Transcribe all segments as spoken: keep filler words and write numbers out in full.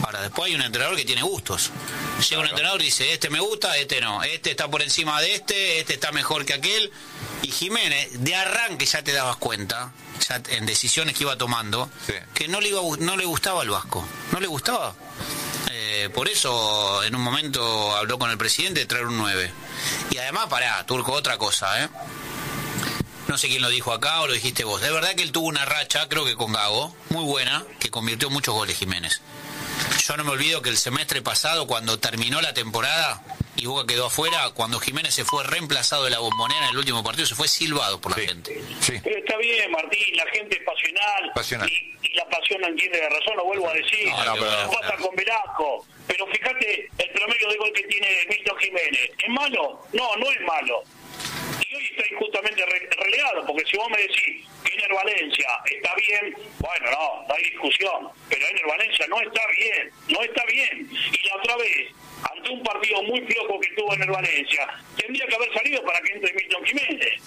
Ahora, después hay un entrenador que tiene gustos. Llega claro. un entrenador y dice, este me gusta, este no. Este está por encima de este, este está mejor que aquel. Y Jiménez, de arranque ya te dabas cuenta, ya en decisiones que iba tomando, sí. que no le, iba, no le gustaba al Vasco. No le gustaba. Eh, por eso, en un momento habló con el presidente de traer un nueve. Y además, pará, Turco, otra cosa, ¿eh? No sé quién lo dijo acá o lo dijiste vos. Es verdad que él tuvo una racha, creo que con Gago, muy buena, que convirtió muchos goles Jiménez. Yo no me olvido que el semestre pasado, cuando terminó la temporada y Boca quedó afuera, cuando Jiménez se fue reemplazado de la Bombonera en el último partido, se fue silbado por la sí, gente. Sí. Pero está bien, Martín, la gente es pasional, pasional. Y, y la pasión no entiende la razón, lo vuelvo a decir. No, no, pero, no pasa no. con Velasco. Pero fíjate, el promedio de gol que tiene Milton Jiménez, ¿es malo? No, no es malo. Y hoy está injustamente re- relegado, porque si vos me decís que Ener Valencia está bien, bueno, no, no hay discusión, pero Ener Valencia no está bien, no está bien. Y la otra vez, ante un partido muy flojo que tuvo Ener Valencia, tendría que haber salido para que entre Milton Jiménez.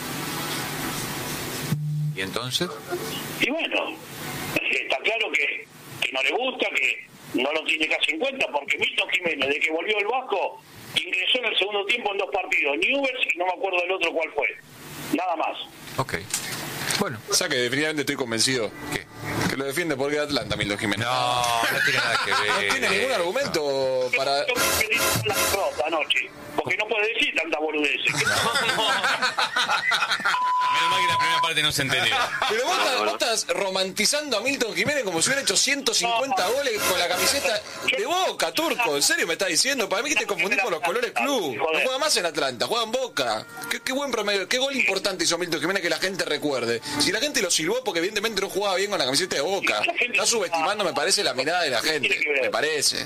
¿Y entonces? Y bueno, está claro que, que no le gusta, que no lo tiene casi en cuenta, porque Milton Jiménez, de que volvió el Vasco, ingresó en el segundo tiempo en dos partidos, Newell's y no me acuerdo del otro cuál fue. Nada más. Ok. Bueno. O sea que definitivamente estoy convencido. ¿Qué? Que lo defiende porque Atlanta, Milton Jiménez. No, no tiene nada que ver. No tiene ningún argumento para... la derrota anoche, porque no puede decir tanta boludeces. Menos mal que la primera parte no se entendió. Pero vos, estás, vos estás romantizando a Milton Jiménez como si hubiera hecho ciento cincuenta goles con la camiseta de Boca, Turco. ¿En serio me estás diciendo? Para mí que te confundís con los colores club. No juega más en Atlanta, juega en Boca. Qué, qué buen promedio, qué gol importante hizo Milton Jiménez que la gente recuerde. Si la gente lo silbó porque evidentemente no jugaba bien con la camiseta de Boca. Está subestimando, me parece, la mirada de la gente. Me parece.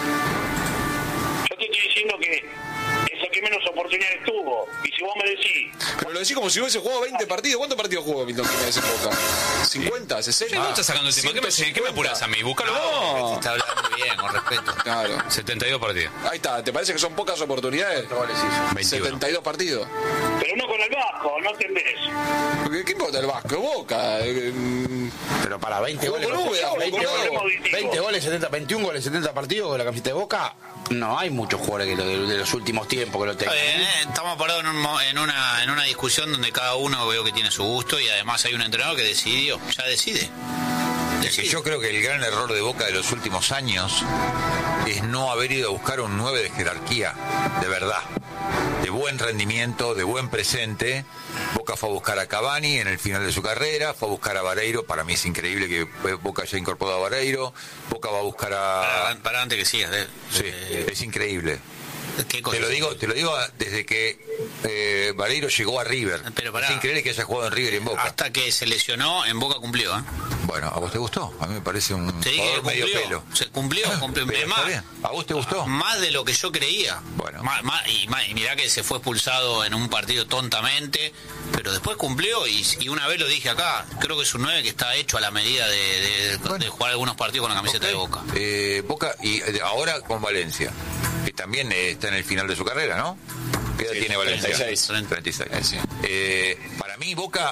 Yo te estoy diciendo que es el que menos oportunidades tuvo. Y si vos me decís... Pero lo decís como si hubiese jugado veinte partidos. ¿Cuántos partidos jugó Milton Jiménez en Boca? ¿cincuenta? ¿sesenta? ¿No estás sacando el tema? ¿Qué me, ¿Qué me apuras a mí? Búscalo. No. Te está hablando bien, con respeto. Claro. setenta y dos partidos. Ahí está. ¿Te parece que son pocas oportunidades? setenta y dos partidos. Pero no con el Vasco, no entendés. ¿Qué, qué importa el Vasco? Boca. Eh, Pero para veinte goles, con Úbeda, veinte, con goles veinte goles, setenta, veintiún goles, setenta partidos con la camiseta de Boca, no hay muchos jugadores que lo, de, de los últimos tiempos que lo tengan. Bien, ¿eh? Estamos parados en, un, en, una, en una discusión donde cada uno veo que tiene su gusto y además hay un entrenador que decidió, ya decide. Es que yo creo que el gran error de Boca de los últimos años es no haber ido a buscar un nueve de jerarquía, de verdad, de buen rendimiento, de buen presente. Boca fue a buscar a Cavani en el final de su carrera, fue a buscar a Vareiro, para mí es increíble que Boca haya incorporado a Vareiro. Boca va a buscar a... Para, para antes que sigas. Eh. Sí, eh, es increíble. ¿Qué cosa? Te lo digo, te lo digo desde que eh, Vareiro llegó a River. Pero pará, es increíble que haya jugado en River y en Boca. Hasta que se lesionó, en Boca cumplió, ¿eh? Bueno, ¿a vos te gustó? A mí me parece un jugador medio pelo. Se cumplió, cumplió. Pero más, está bien. ¿A vos te gustó? Más de lo que yo creía. Bueno. Más, más, y, más, y mirá que se fue expulsado en un partido tontamente, pero después cumplió y, y una vez lo dije acá, creo que es un nueve que está hecho a la medida de, de, bueno. de jugar algunos partidos con la camiseta okay. de Boca. Eh, Boca y ahora con Valencia, que también eh, está en el final de su carrera, ¿no? ¿Qué edad sí, tiene Valencia? treinta y seis. treinta y seis. Sí. Eh, para mí Boca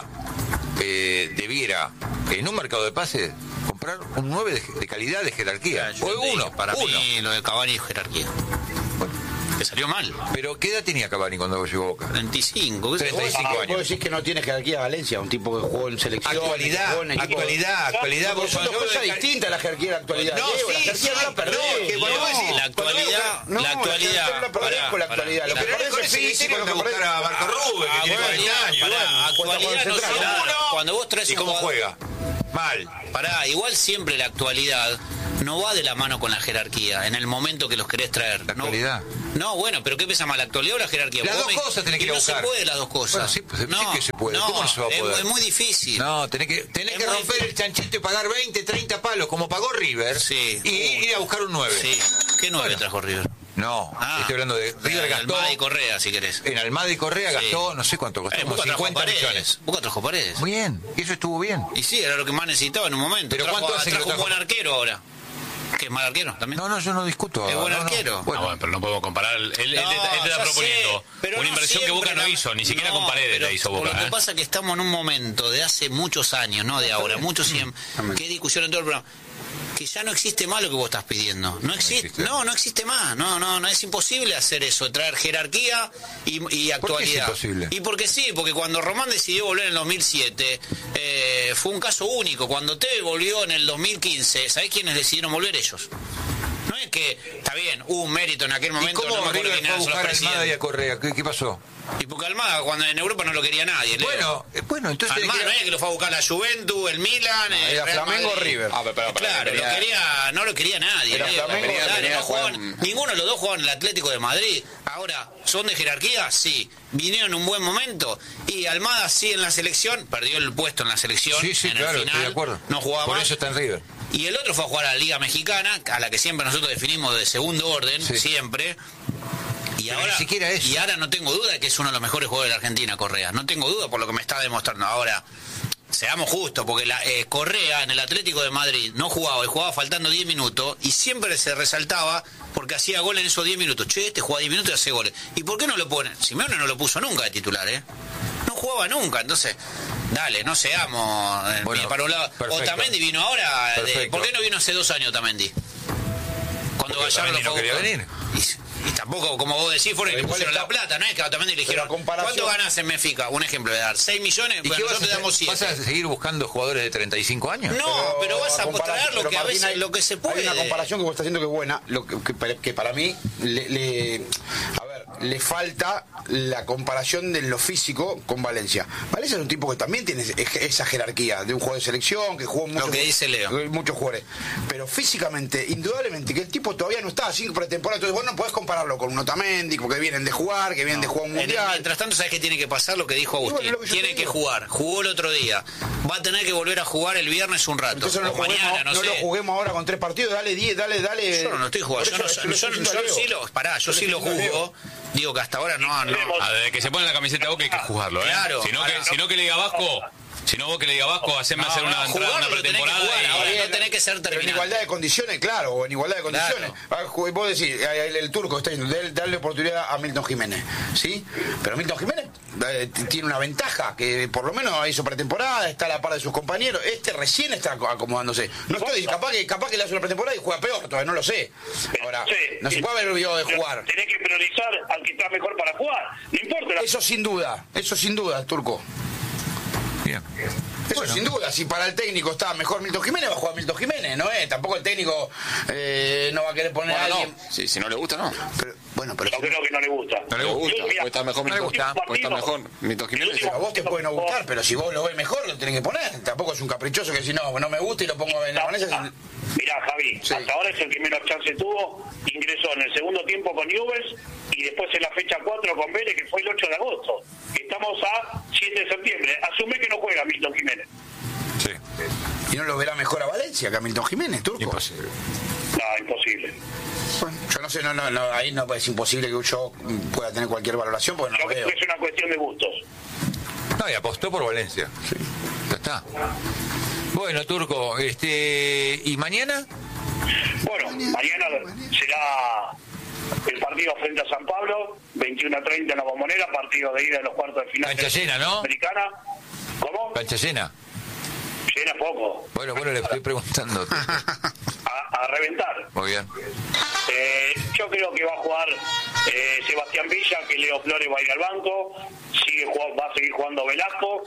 eh, debiera, en un mercado de pases, comprar un nueve de, de calidad, de jerarquía. O uno, dije, para uno. mí lo de Cavani es jerarquía. Bueno. Que salió mal. Pero ¿qué edad tenía Cavani cuando llegó a Boca? treinta y cinco. ¿Qué treinta y cinco ¿Vos, años. vos decís que no tiene jerarquía Valencia? Un tipo que jugó en selección. Actualidad, jugó en equipo, actualidad, actualidad. Porque son dos cosas distintas la jerarquía y la actualidad. No, Diego, sí, la jerarquía sí, no la perdés. no, que cuando No, decís, la actualidad, no, la actualidad. No la perdés con la actualidad. Lo que Pero perdés con es ese físico, criterio lo de que perdés... buscar a Marco Rubio, que tiene cuarenta años. Actualidad no central. será. Cuando vos traes ¿Y un cómo jugador- juega? Mal. Pará, igual siempre la actualidad no va de la mano con la jerarquía, en el momento que los querés traer. La no, actualidad. No, bueno, pero ¿qué pesa más, la actualidad o la jerarquía? Las Vos dos me- cosas tenés que y ir a no buscar. se puede las dos cosas. Bueno, sí, pues, sí no, que se puede. No, ¿Cómo no se va a es- poder? Es, muy difícil. No, tenés que, tenés Es que muy romper difícil. el chanchito y pagar veinte, treinta palos, como pagó River, Sí. y ir a buscar un nueve. Sí. ¿Qué nueve Bueno. trajo River? No, Ah, estoy hablando de River gastó... Almada y Correa, si querés. En Almada y Correa Sí. gastó, no sé cuánto costó, Eh, como Boca trajo cincuenta Paredes. millones. Boca trajo Paredes. Muy bien, y eso estuvo bien. Y sí, era lo que más necesitaba en un momento. Pero trajo, ¿cuánto hace que trajo lo un buen trajo? arquero ahora. ¿Que es mal arquero también? No, no, yo no discuto. Es buen no, no. arquero. Bueno, Ah, bueno, pero no podemos comparar. Él, él, No, él te está ya proponiendo sé, pero una no inversión que siempre Boca no la- hizo, ni siquiera No, con Paredes pero la hizo por Boca. Lo que ¿eh? pasa es que estamos en un momento de hace muchos años, no de ahora, muchos siempre. ¿Qué discusión en todo el programa? que ya no existe más lo que vos estás pidiendo. No existe, no, no existe más. No, no, no es imposible hacer eso, traer jerarquía y, y actualidad. ¿Por qué es imposible? Y porque sí, porque cuando Román decidió volver en el dos mil siete, eh, fue un caso único. Cuando Tevez volvió en el dos mil quince, ¿sabés quiénes decidieron volver? Ellos. No es que, está bien, hubo un mérito en aquel momento. ¿Y cómo no me acuerdo River quién fue a eran los buscar a Almada y a Correa? ¿Qué, qué pasó? Y porque Almada, cuando en Europa no lo quería nadie. Bueno, eh, bueno, entonces... Almada no es que lo fue a buscar la Juventus, el Milan, No, el era Real Flamengo Madrid. River. Ah, pero, pero, pero, Claro, quería- lo quería, no lo quería nadie. Era Diego. Flamengo, Claro, quería no jugar jugaban- un- ninguno de los dos jugaban en el Atlético de Madrid. Ahora, ¿son de jerarquía? Sí. ¿Vinieron en un buen momento? Y Almada sí en la selección, perdió el puesto en la selección. Sí, sí, en claro, el final, estoy de acuerdo. No jugaba Por más. eso está en River. Y el otro fue a jugar a la Liga Mexicana, a la que siempre nosotros definimos de segundo orden, Sí. siempre. Y Pero ahora, ni siquiera eso. y ahora no tengo duda de que es uno de los mejores jugadores de la Argentina, Correa. No tengo duda por lo que me está demostrando. Ahora, seamos justos, porque la, eh, Correa en el Atlético de Madrid no jugaba, y jugaba faltando diez minutos, y siempre se resaltaba porque hacía goles en esos diez minutos. Che, este juega diez minutos y hace goles. ¿Y por qué no lo ponen? Simeone no lo puso nunca de titular, ¿eh? No jugaba nunca, entonces, dale, no seamos eh, Bueno, para un lado. perfecto. Otamendi vino ahora, de- Perfecto. ¿por qué no vino hace dos años Otamendi? Cuando Porque Gallardo Otamendi lo no fue a quería buscar. venir. Y, y tampoco, como vos decís, fueron y le Pero igual pusieron está- la plata, no es que a Otamendi le dijeron, Pero a comparación- ¿cuánto ganas en Benfica? Un ejemplo de dar, seis millones, ¿Y bueno, qué vas a, nosotros te damos hacer? siete. ¿Vas a seguir buscando jugadores de treinta y cinco años? No, pero, vas a comparación- traer lo pero, que a Martín, veces, hay- lo que se puede. Hay una comparación que vos estás haciendo que es buena, lo que, que para- que para mí le, le- a ver, le falta la comparación de lo físico con Valencia. Valencia es un tipo que también tiene esa jerarquía de un jugador de selección, que jugó mucho, Lo que dice Leo. muchos jugadores. Pero físicamente, indudablemente, que el tipo todavía no está así pretemporada, entonces vos no podés compararlo con un Otamendi, porque vienen de jugar, que vienen de jugar un En el- mundial. mientras tanto, ¿sabes qué tiene que pasar? Lo que dijo Y bueno, Agustín. lo que yo Tiene te que digo. jugar. Jugó el otro día. Va a tener que volver a jugar el viernes un rato. Entonces no, o lo juguemos, mañana, no, no sé. lo juguemos ahora con tres partidos, dale diez, dale, dale. Yo no, no estoy jugando. Yo, Por no, eso, yo, eso yo, lo yo estoy diciendo sí Leo. lo. Pará, yo Eso sí lo lo estoy diciendo juzgo. Digo que hasta ahora no. no. Ah, desde que se pone la camiseta de Boca hay que jugarlo, ¿eh? Claro. Si no, que, Ahora, si no que le diga Vasco, si no vos que le diga Vasco, hacerme hacer una, entrada, jugarlo una lo tenés que pretemporada jugar, y- ahora Bien, no tenés que ser pero en terminante. igualdad de condiciones, claro, o en igualdad de condiciones. Ah, ju- Vos decís, eh, el, el turco está diciendo, dale- darle oportunidad a Milton Jiménez, ¿sí? Pero Milton Jiménez eh, t- tiene una ventaja, que por lo menos hizo pretemporada, está a la par de sus compañeros, este recién está ac- acomodándose. No estoy, capaz que, capaz que le hace una pretemporada y juega peor, todavía no lo sé. Ahora, Sí, no se sí. puede haber olvidado de Pero jugar. Tenés que priorizar al que está mejor para jugar. No importa la... Eso sin duda, eso sin duda, turco. Bien. Eso sin duda, si para el técnico está mejor Milton Jiménez, va a jugar Milton Jiménez, ¿no es? Tampoco el técnico eh, no va a querer poner a Bueno, alguien. no. Sí, si no le gusta, no. Pero, bueno, pero Yo creo que no le gusta. No le Le gusta, Yo, mira, puede estar mejor no le Milton- gusta, puede estar mejor Milton Jiménez. a vos te puede no gustar, pero si vos lo ves mejor, lo tenés que poner. Tampoco es un caprichoso que si no, no me gusta y lo pongo en la Vanessa. si- Mirá, Javi, Sí. hasta ahora es el que menos chance tuvo. Ingresó en el segundo tiempo con Newell's y después en la fecha cuatro con Vélez, que fue el ocho de agosto. Estamos a siete de septiembre. Asume que no juega Milton Jiménez. Sí. Y no lo verá mejor a Valencia que a Milton Jiménez, turco. Imposible. No, imposible. Bueno, yo no sé, no, no, no, ahí no es imposible que yo pueda tener cualquier valoración porque no Yo lo creo veo. que es una cuestión de gustos. No, y apostó por Valencia. Ya está. Bueno, Turco, este ¿y mañana? Bueno, mañana será el partido frente a San Pablo, veintiuno a treinta en la Bombonera, partido de ida de los cuartos de final. Cancha llena, ¿no? Americana. ¿Cómo? Cancha llena. Llena poco. Bueno, bueno, le estoy preguntando. A, a reventar. Muy bien. Eh, yo creo que va a jugar eh, Sebastián Villa, que Leo Flores va a ir al banco, sigue jugando, va a seguir jugando Velasco,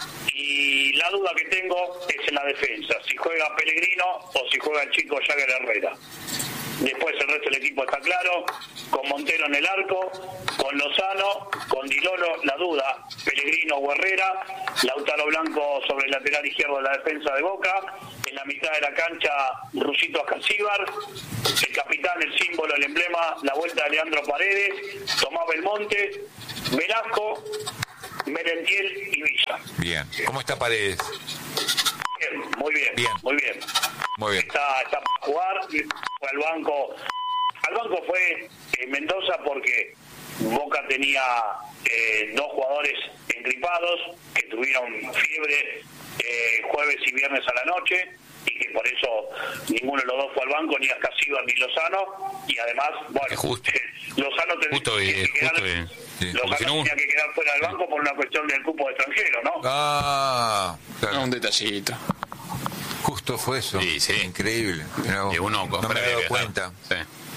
y la duda que tengo es en la defensa, si juega Pellegrino o si juega el chico Jagger Herrera. Después el resto del equipo está claro, con Montero en el arco, con Lozano, con Dilolo, la duda, Pellegrino o Herrera, Lautaro Blanco sobre el lateral izquierdo de la defensa de Boca, en la mitad de la cancha Rusito Ascasíbar, el capitán, el símbolo, el emblema, la vuelta de Leandro Paredes, Tomás Belmonte, Velasco, Merentiel y Villa. Bien. ¿Cómo está Paredes? Bien, muy bien, Bien. muy bien. Muy bien. Está, está para jugar, fue al banco. Al banco fue eh, Mendoza porque Boca tenía eh, dos jugadores engripados que tuvieron fiebre eh, jueves y viernes a la noche y que por eso ninguno de los dos fue al banco, ni Ascasíbar ni Lozano, y además, bueno, Es justo. Lozano tenía Justo y- que quedar, justo y- sí, Lozano porque si no- tenía que quedar fuera del banco por una cuestión del cupo de extranjero, ¿no? Ah, No, claro. un detallito. Justo fue eso. Sí, sí. Increíble. Y uno no me he dado cuenta. Sí.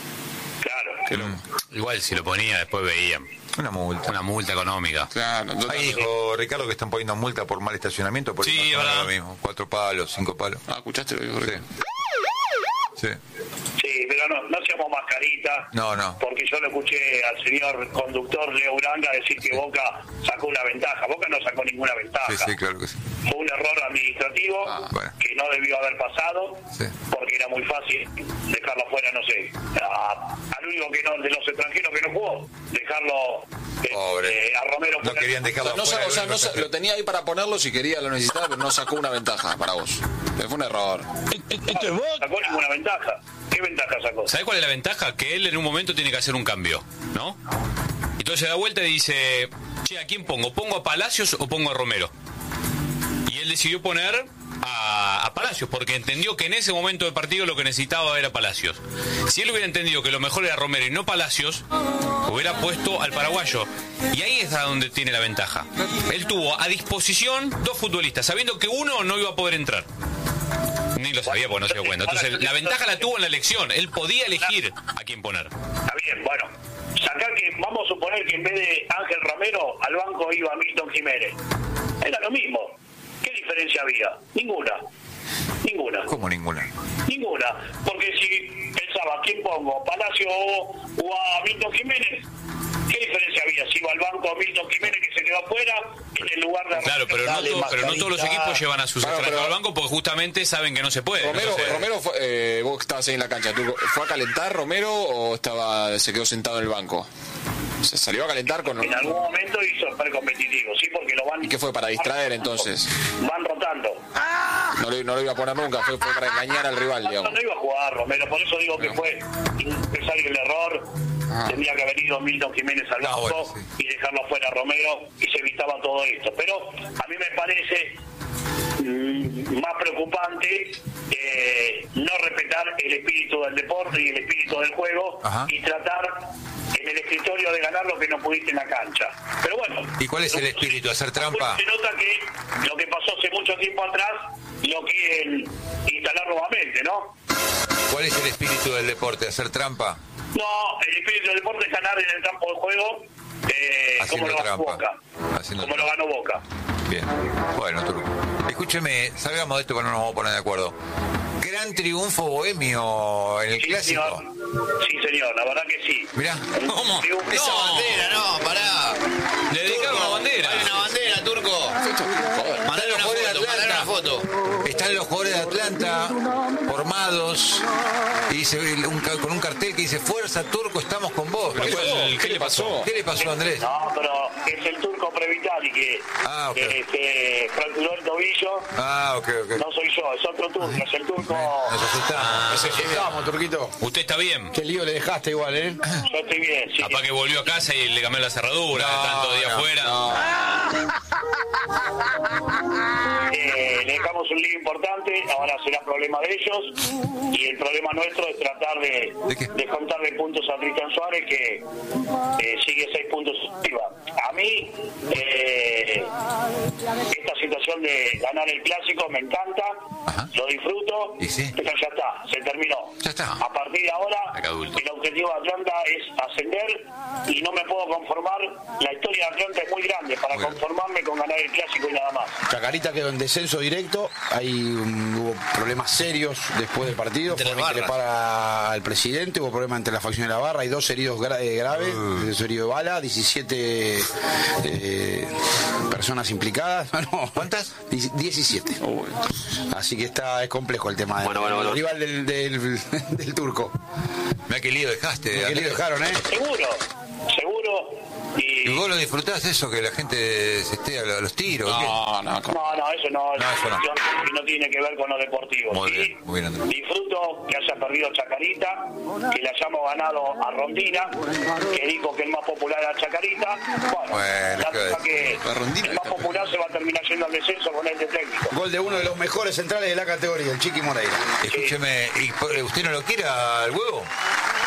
Claro. Mm. Igual si lo ponía, después veía. Una multa. Una multa económica. Claro, Ahí dijo Ricardo que están poniendo multa por mal estacionamiento. Por sí, eso verdad. lo mismo. Cuatro palos, cinco palos. Ah, ¿escuchaste lo que dijo Sí. Ricardo? Sí. Sí, pero no, no seamos mascaritas. No, no. Porque yo le escuché al señor conductor Leo Uranga decir que Sí. Boca sacó una ventaja. Boca no sacó ninguna ventaja. Sí, sí, claro que sí. Fue un error administrativo Ah, bueno. que no debió haber pasado, Sí. porque era muy fácil dejarlo fuera, no sé, a- al único que no, de los extranjeros que no jugó, dejarlo eh, Pobre. eh, a Romero No fuera. querían dejarlo No, afuera, sa- o sea, el no sa- único lo tenía ahí para ponerlo si quería, lo necesitaba, pero no sacó una ventaja para vos. Fue un error. No sacó ninguna ventaja. ¿Qué ventaja sacó? ¿Sabés cuál es la ventaja? Que él en un momento tiene que hacer un cambio, ¿no? Entonces se da vuelta y dice, che, ¿a quién pongo? ¿Pongo a Palacios o pongo a Romero? Y él decidió poner a, a Palacios, porque entendió que en ese momento del partido lo que necesitaba era Palacios. Si él hubiera entendido que lo mejor era Romero y no Palacios, hubiera puesto al paraguayo. Y ahí es a donde tiene la ventaja. Él tuvo a disposición dos futbolistas, sabiendo que uno no iba a poder entrar. Ni lo sabía porque no se dio cuenta. Entonces la ventaja la tuvo en la elección. Él podía elegir a quién poner. Está bien, bueno. Sacar que, vamos a suponer que en vez de Ángel Romero, al banco iba Milton Jiménez. Era lo mismo. ¿Qué diferencia había? Ninguna. Ninguna. ¿Cómo ninguna? Ninguna. Porque si pensaba, ¿quién pongo? ¿Palacio o, o a Milton Jiménez? ¿Qué diferencia había? Si iba al banco a Milton Jiménez, que se quedó afuera, en el lugar de... Claro, pero no, Dale, to- pero no todos los mascarita. equipos llevan a sus Claro, extranjeros pero- al banco porque justamente saben que no se puede. Romero, Entonces, Romero fue, eh, vos que estabas ahí en la cancha, ¿tú- ¿fue a calentar Romero o estaba se quedó sentado en el banco? Se salió a calentar con... En algún momento hizo el competitivo, sí, porque lo van... ¿Y qué fue, para distraer entonces? Van rotando. No lo, no lo iba a poner nunca, fue, fue para engañar al rival, No, digamos. no iba a jugar Romero, por eso digo que fue necesario el error. Ah. Tenía que haber ido Milton Jiménez al Ah, banco bueno, sí. y dejarlo fuera a Romero y se evitaba todo esto. Pero a mí me parece mm, más preocupante eh, no respetar el espíritu del deporte y el espíritu del juego. Ajá. Y tratar en el escritorio de ganar lo que no pudiste en la cancha. Pero bueno. ¿Y cuál es el espíritu? ¿Hacer trampa? Se nota que lo que pasó hace mucho tiempo atrás lo quieren instalar nuevamente, ¿no? ¿Cuál es el espíritu del deporte? ¿Hacer trampa? No, el espíritu del deporte es ganar en el campo de juego, eh, Haciendo como lo ganó trampa. Boca. Haciendo Como lo ganó Boca. Bien. Bueno, Turco. Escúcheme, salgamos de esto porque no nos vamos a poner de acuerdo. Gran triunfo bohemio en el Sí, clásico. señor. Sí, señor, la verdad que sí. Mirá. Un ¿Cómo? triunfo. Esa bandera, no, pará. Le dedicaron una bandera. Hay una bandera, Turco. Mandale una jugadores de foto, mandale una Atlanta. foto. Están los jugadores de Atlanta formados y dice un ca- con un cartel que dice Fuerza Turco, estamos con vos. ¿Qué, fue? ¿Qué le pasó? ¿Qué le pasó a Andrés? No, pero es el turco Previtali que, Ah, ok. que se fracturó el tobillo. Ah, ok, ok. No soy yo, es otro turco, es el turco. Nos asustamos. Vamos, Turquito. ¿Usted está bien? Qué lío le dejaste igual, ¿eh? Yo estoy bien, sí. Capaz que volvió a casa y le cambió la cerradura, No, de tantos días no, fuera. Eh, le dejamos un lío importante, ahora será problema de ellos y el problema nuestro es tratar de, ¿De qué? de contarle puntos a Cristian Suárez que eh, sigue seis puntos arriba. A mí eh, esta situación de ganar el clásico me encanta, Ajá. lo disfruto, ¿Y sí? pero ya está, se terminó. Ya está. A partir de ahora Acá adulto. el objetivo de Atlanta es ascender y no me puedo conformar, la historia de Atlanta es muy grande para Muy bien. conformarme con ganar el clásico y nada más. Chacarita quedó en descenso directo, ahí um, hubo problemas serios después del partido, Entre fue las que le barras. para al presidente, hubo problemas entre la facción de la barra, hay dos heridos gra- eh, graves, Uh. dos heridos de bala, diecisiete eh, personas implicadas, no, ¿Cuántas? Die- diecisiete. Así que está es complejo el tema del Bueno, bueno, bueno. el rival del, del, del turco. Mirá qué lío dejaste. Que le Andrés. dejaron, ¿eh? Seguro, seguro. Y ¿Y vos lo disfrutás eso, que la gente se esté a los a los tiros? ¿o qué? No, no, con- no, no, eso no, es No, una eso no. cuestión que no tiene que ver con lo deportivo. Muy ¿sí? bien, muy bien, Andrés. Disfruto que haya perdido Chacarita, que le hayamos ganado a Rondina, que dijo que el más popular era Chacarita. Bueno, Bueno, la ¿qué cosa ves? que La Rondina el más está popular se va a terminar yendo al descenso con este técnico. Gol de uno de los mejores centrales de la categoría, el Chiqui Moreira. Escúcheme, ¿y por- usted no lo quiere al huevo?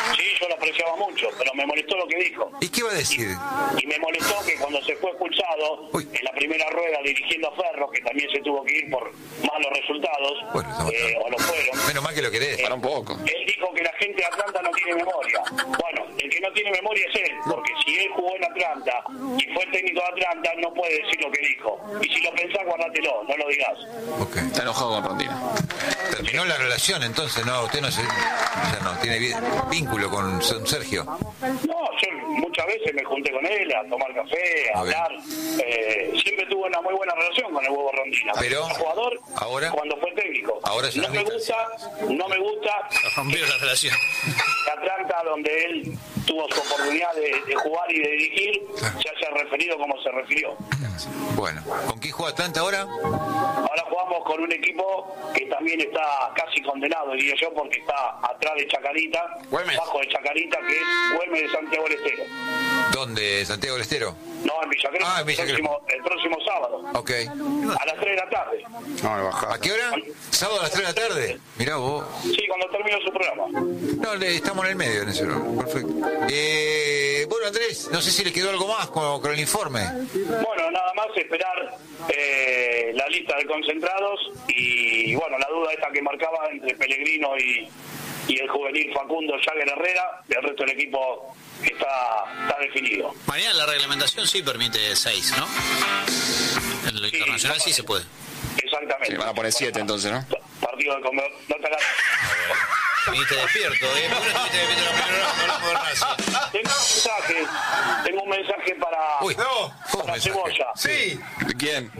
Sí, yo lo apreciaba mucho, pero me molestó lo que dijo. ¿Y qué va a decir? Y, y me molestó que cuando se fue expulsado Uy. en la primera rueda dirigiendo a Ferro, que también se tuvo que ir por malos resultados, bueno, eh, o lo fueron. Menos mal que lo querés. Eh, Para un poco. Él dijo que la gente de Atlanta no tiene memoria. Bueno, el que no tiene memoria es él, porque si él jugó en Atlanta y fue el técnico de Atlanta, no puede decir lo que dijo. Y si lo pensás, guárdatelo, no lo digas. Okay. Está enojado con Rondina. Terminó la relación, entonces, no, usted no se, ya no tiene vínculo con Sergio. No, yo muchas veces me junté con él a tomar café, a a hablar. Eh, siempre tuve una muy buena relación con el Huevo Rondina. Pero el jugador, ahora, cuando fue técnico. Ahora no me gusta, no me gusta. Rompió la relación. Atlanta, donde él tuvo su oportunidad de, de jugar y de dirigir, claro. se haya referido como se refirió. Bueno, ¿con quién juega Atlanta ahora? Ahora jugamos con un equipo que también está casi condenado, diría yo, porque está atrás de Chacarita, Güemes. bajo de Chacarita, que es Güemes de Santiago del Estero. ¿Dónde? ¿Santiago del Estero? No, en Villa Crespo, Ah, en Villa el, próximo, el próximo sábado. Ok. A las tres de la tarde. No, le bajás. ¿A qué hora? ¿Sábado a las tres de la tarde? Mirá vos. Sí, cuando termine su programa. No, le, estamos en el medio en ese hora. Perfecto. Eh, bueno, Andrés, no sé si le quedó algo más con, con el informe. Bueno, nada más esperar eh, la lista de concentrados y, bueno, la duda esta que marcaba entre Pellegrino y, y el juvenil Facundo Jagger Herrera. El resto del equipo está, está definido. Mañana la reglamentación sí permite seis, ¿no? En lo Sí, internacional no, sí se puede. Exactamente. Sí, van a poner siete entonces, ¿no? Partido de comer. No te hagas. Viniste despierto, ¿eh? ¿Por qué no estuviste despierto la primera hora hablando de Racing? Tengo un mensaje. Tengo un mensaje para, Uy, no. para Cebolla. Sí. ¿De quién?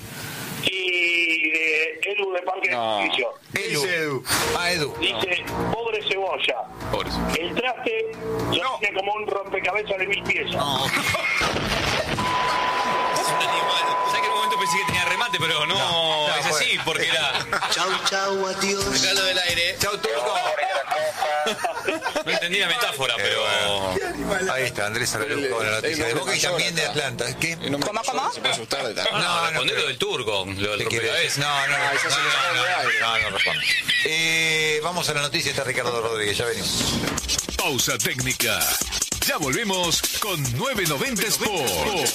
Y de Edu de Parque No. de Servicio. Edu. Edu. Ah, Edu. Dice, pobre Cebolla. Pobre. El traste lo No. tiene como un rompecabezas de mil piezas. No. Es un animal. ¿Sabes que en un momento pensé que tenía remate, pero no, No, no, es así, bueno. porque era. Chau, chau, adiós. Regalo del aire. Chau, Turco. No entendí la metáfora, pero. Ahí está, Andrés Aralujo con la noticia de Boca y también de Atlanta. ¿Qué? ¿Cómo, cómo? Se puede asustar de tal. No, no, respondé lo del turco, lo del ¿Qué querés? rompecabezas. No, no, Ah, eso se lo sacó de aire. no, no, no responde. Eh, vamos a la noticia, está Ricardo Rodríguez, ya venimos. Pausa técnica. Ya volvemos con nueve noventa Sport.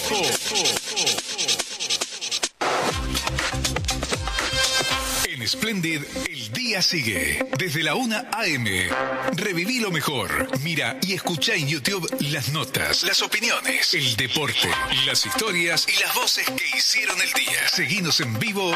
En Splendid, el día sigue. Desde la una a eme. Reviví lo mejor. Mira y escucha en YouTube las notas, las opiniones, el deporte, las historias y las voces que hicieron el día. Seguinos en vivo